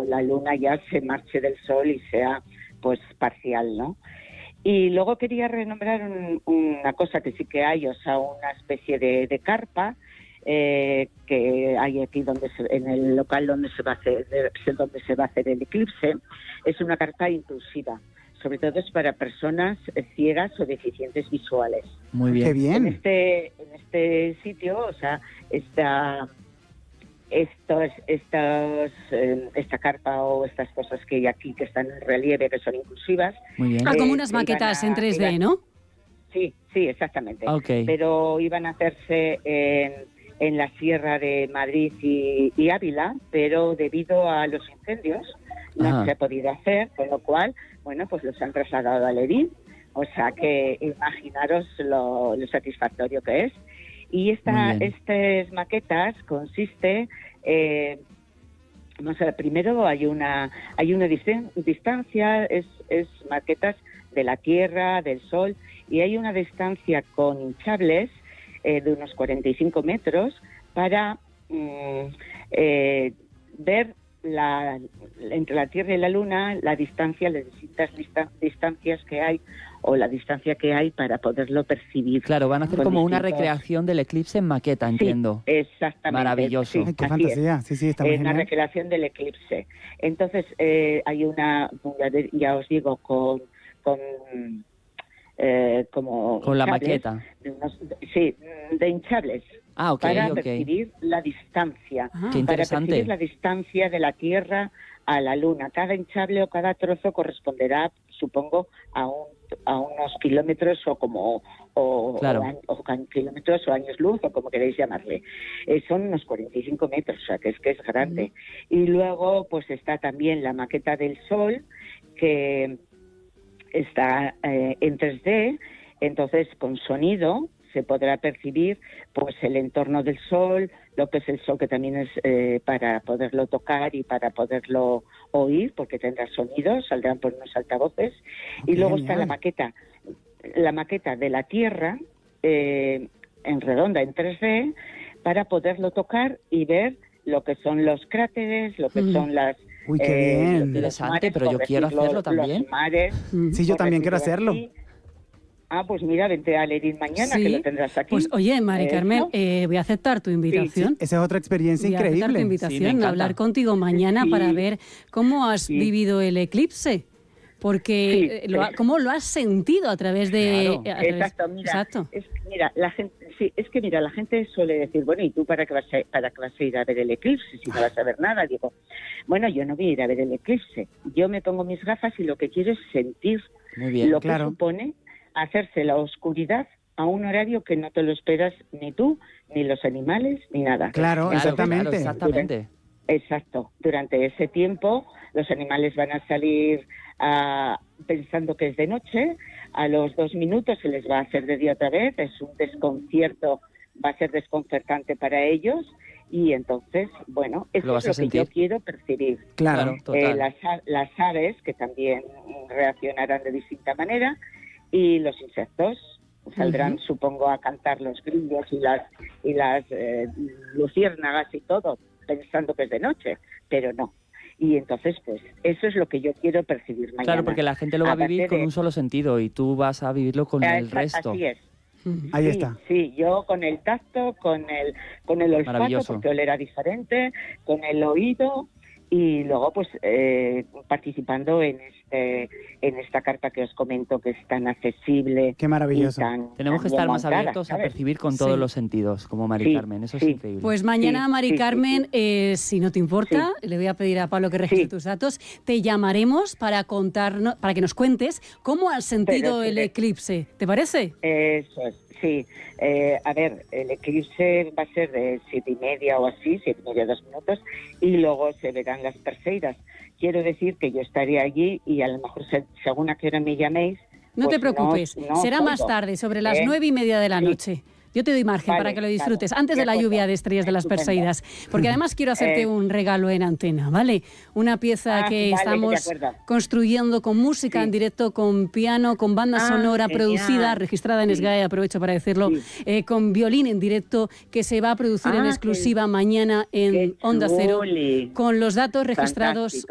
cuando la luna ya se marche del sol y sea pues parcial, ¿no? Y luego quería renombrar una cosa que sí que hay, o sea, una especie de carpa que hay aquí en el local donde se va a hacer el eclipse. Es una carpa inclusiva, sobre todo es para personas ciegas o deficientes visuales. Muy bien. Qué bien. En este sitio, o sea, esta carpa o estas cosas que hay aquí que están en relieve, que son inclusivas. Muy bien. Como unas maquetas en 3D, ¿no? Sí, exactamente. Okay. Pero iban a hacerse en la Sierra de Madrid y Ávila, pero debido a los incendios no se ha podido hacer, con lo cual, bueno, pues los han trasladado a Lerín. O sea que imaginaros lo satisfactorio que es. Y estas maquetas consiste, primero hay una distancia, es maquetas de la Tierra, del Sol, y hay una distancia con hinchables de unos 45 metros para ver entre la Tierra y la Luna la distancia, las distintas distancias que hay, o la distancia que hay para poderlo percibir. Claro, van a hacer como una recreación del eclipse en maqueta, entiendo. Sí, exactamente. Maravilloso. Sí, qué fantasía. Sí, está muy una genial. recreación del eclipse. Entonces, hay una, ya os digo, con la maqueta. De hinchables. Para percibir la distancia. Qué interesante. Para percibir la distancia de la Tierra a la Luna. Cada hinchable o cada trozo corresponderá, supongo, a unos kilómetros o kilómetros o años luz, o como queréis llamarle. Son unos 45 metros, o sea, que es grande. Y luego, pues está también la maqueta del Sol, que está en 3D, entonces con sonido se podrá percibir pues el entorno del Sol, lo que es el Sol, que también es para poderlo tocar y para poderlo oír, porque tendrá sonidos, saldrán por unos altavoces. Y luego está la maqueta de la Tierra en redonda, en 3D, para poderlo tocar y ver lo que son los cráteres, lo que son las... Uy, qué bien. Interesante, mares, pero yo quiero hacerlo también. Los mares, Sí, yo también quiero hacerlo. Aquí. Pues mira, vente a Lerín mañana, que lo tendrás aquí. Pues oye, Mari Carmen, voy a aceptar tu invitación. Sí, esa es otra experiencia voy increíble. A aceptar tu invitación, a hablar contigo mañana para ver cómo has vivido el eclipse. Porque cómo lo has sentido a través de... Exacto, mira, la gente suele decir, bueno, ¿y tú para qué vas a ir a ver el eclipse si no vas a ver nada? Digo, bueno, yo no voy a ir a ver el eclipse. Yo me pongo mis gafas y lo que quiero es sentir lo que supone hacerse la oscuridad a un horario que no te lo esperas ni tú, ni los animales, ni nada. Claro, exactamente. Exacto. Durante ese tiempo los animales van a salir pensando que es de noche, a los 2 minutos se les va a hacer de día otra vez, es un desconcierto, va a ser desconcertante para ellos, y entonces, bueno, eso es lo que yo quiero percibir. Claro, total. Las aves, que también reaccionarán de distinta manera, y los insectos saldrán, supongo, a cantar los grillos y las luciérnagas y todo, pensando que es de noche, pero no. Y entonces, pues, eso es lo que yo quiero percibir mañana. Claro, porque la gente lo va a vivir con un solo sentido y tú vas a vivirlo con el resto. Así es. Ahí está. Sí, yo con el tacto, con el olfato, porque olerá diferente, con el oído, y luego pues participando en esta carta que os comento, que es tan accesible. Qué maravilloso. Tenemos que estar más abiertos a percibir con todos los sentidos, como Mari Carmen, eso es increíble. Pues mañana, Mari Carmen, si no te importa, le voy a pedir a Pablo que registre tus datos, te llamaremos para contarnos, para que nos cuentes cómo has sentido el eclipse. ¿Te parece? Eso es. Sí, a ver, el eclipse va a ser de 7:30 o así, 7:30, 2 minutos, y luego se verán las Perseidas. Quiero decir que yo estaré allí y a lo mejor, según a qué hora me llaméis... No te preocupes, será más tarde, sobre las 9:30 de la noche. Yo te doy margen para que lo disfrutes, antes de la lluvia de estrellas de las Perseidas, porque además quiero hacerte un regalo en antena, ¿vale? Una pieza que estamos construyendo con música en directo, con piano, con banda sonora producida, registrada en SGAE, aprovecho para decirlo, con violín en directo, que se va a producir en exclusiva mañana en Onda Cero, con los datos registrados